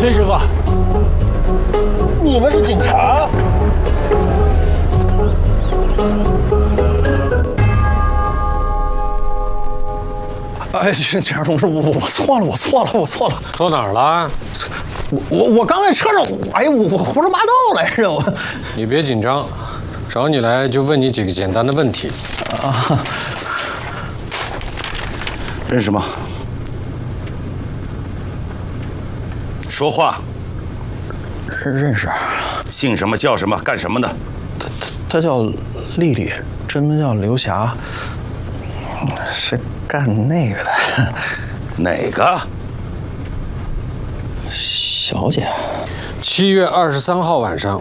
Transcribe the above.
崔师傅， 你们是警察？哎，警察同志，我错了，我错了。 说哪儿了？ 我刚在车上，哎呀，我胡说八道来着，我。 你别紧张，找你来就问你几个简单的问题。 啊。 认识吗？说话。 认识。 姓什么？叫什么？干什么的？ 她叫丽丽，真名叫刘霞，是干那个的。 哪个？ 小姐。 7月23号晚上